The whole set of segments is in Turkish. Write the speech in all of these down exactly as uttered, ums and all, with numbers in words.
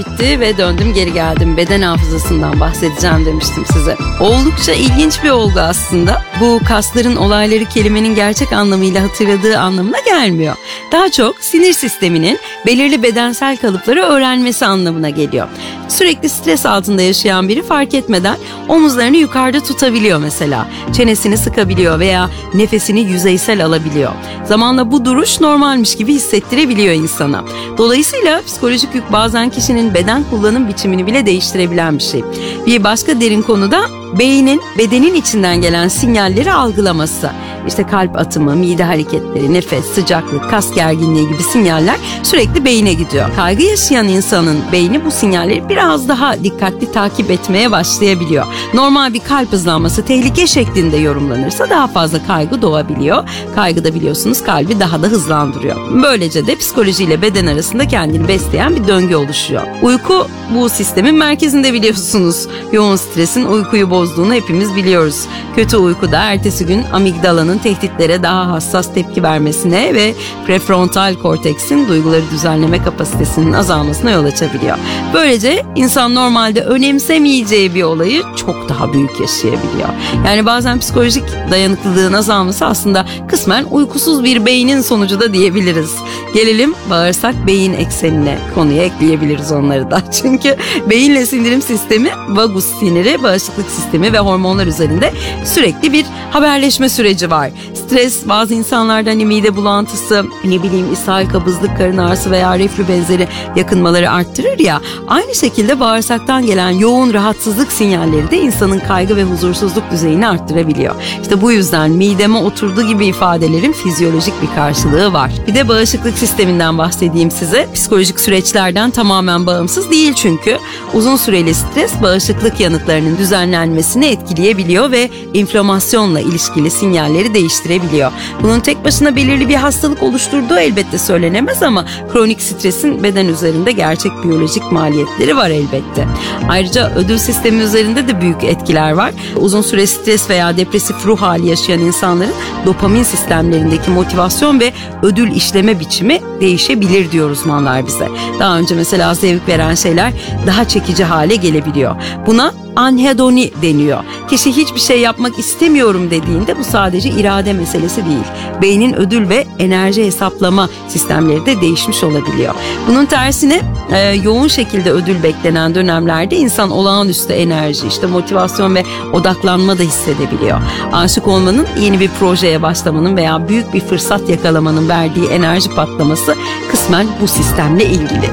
Bitti ve döndüm geri geldim. Beden hafızasından bahsedeceğim demiştim size. Oldukça ilginç bir olgu aslında. Bu kasların olayları kelimenin gerçek anlamıyla hatırladığı anlamına gelmiyor. Daha çok sinir sisteminin belirli bedensel kalıpları öğrenmesi anlamına geliyor. Sürekli stres altında yaşayan biri fark etmeden omuzlarını yukarıda tutabiliyor mesela. Çenesini sıkabiliyor veya nefesini yüzeysel alabiliyor. Zamanla bu duruş normalmiş gibi hissettirebiliyor insana. Dolayısıyla psikolojik yük bazen kişinin beden kullanım biçimini bile değiştirebilen bir şey. Bir başka derin konuda beynin bedenin içinden gelen sinyalleri algılaması. İşte kalp atımı, mide hareketleri, nefes, sıcaklık, kas gerginliği gibi sinyaller sürekli beyine gidiyor. Kaygı yaşayan insanın beyni bu sinyalleri biraz daha dikkatli takip etmeye başlayabiliyor. Normal bir kalp hızlanması tehlike şeklinde yorumlanırsa daha fazla kaygı doğabiliyor. Kaygı da biliyorsunuz kalbi daha da hızlandırıyor. Böylece de psikolojiyle beden arasında kendini besleyen bir döngü oluşuyor. Uyku bu sistemin merkezinde biliyorsunuz. Yoğun stresin uykuyu bozduğunu hepimiz biliyoruz. Kötü uyku da ertesi gün amigdalanın tehditlere daha hassas tepki vermesine ve prefrontal korteksin duyguları düzenleme kapasitesinin azalmasına yol açabiliyor. Böylece insan normalde önemsemeyeceği bir olayı çok daha büyük yaşayabiliyor. Yani bazen psikolojik dayanıklılığın azalması aslında kısmen uykusuz bir beynin sonucu da diyebiliriz. Gelelim bağırsak beyin eksenine, konuya ekleyebiliriz onları da. Çünkü beyinle sindirim sistemi, vagus siniri, bağışıklık sistemi ve hormonlar üzerinde sürekli bir haberleşme süreci var. Stres bazı insanlarda hani mide bulantısı, ne bileyim ishal, kabızlık, karın ağrısı veya reflü benzeri yakınmaları arttırır ya. Aynı şekilde bağırsaktan gelen yoğun rahatsızlık sinyalleri de insanın kaygı ve huzursuzluk düzeyini arttırabiliyor. İşte bu yüzden mideme oturdu gibi ifadelerin fizyolojik bir karşılığı var. Bir de bağışıklık sisteminden bahsedeyim size. Psikolojik süreçlerden tamamen bağımsız değil çünkü. Uzun süreli stres bağışıklık yanıtlarının düzenlenmesini etkileyebiliyor ve inflamasyonla ilişkili sinyalleri değiştirebiliyor. Bunun tek başına belirli bir hastalık oluşturduğu elbette söylenemez ama kronik stresin beden üzerinde gerçek biyolojik maliyetleri var elbette. Ayrıca ödül sistemi üzerinde de büyük etkiler var. Uzun süre stres veya depresif ruh hali yaşayan insanların dopamin sistemlerindeki motivasyon ve ödül işleme biçimi değişebilir diyor uzmanlar bize. Daha önce mesela zevk veren şeyler daha çekici hale gelebiliyor. Buna anhedoni deniyor. Kişi hiçbir şey yapmak istemiyorum dediğinde bu sadece irade meselesi değil. Beynin ödül ve enerji hesaplama sistemleri de değişmiş olabiliyor. Bunun tersine e, yoğun şekilde ödül beklenen dönemlerde insan olağanüstü enerji, işte motivasyon ve odaklanma da hissedebiliyor. Aşık olmanın, yeni bir projeye başlamanın veya büyük bir fırsat yakalamanın verdiği enerji patlaması kısmen bu sistemle ilgili.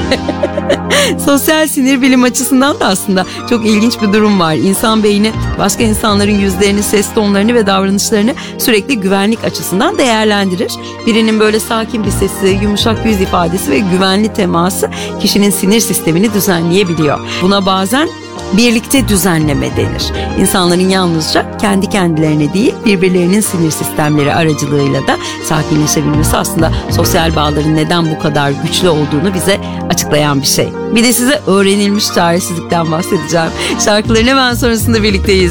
Sosyal sinir bilim açısından da aslında çok ilginç bir durum var. İnsan beyni başka insanların yüzlerini, ses tonlarını ve davranışlarını sürekli güvenlik açısından değerlendirir. Birinin böyle sakin bir sesi, yumuşak yüz ifadesi ve güvenli teması kişinin sinir sistemini düzenleyebiliyor. Buna bazen birlikte düzenleme denir. İnsanların yalnızca kendi kendilerine değil, birbirlerinin sinir sistemleri aracılığıyla da sakinleşebilmesi aslında sosyal bağların neden bu kadar güçlü olduğunu bize açıklayan bir şey. Bir de size öğrenilmiş çaresizlikten bahsedeceğim. Şarkıların hemen sonrasında birlikteyiz.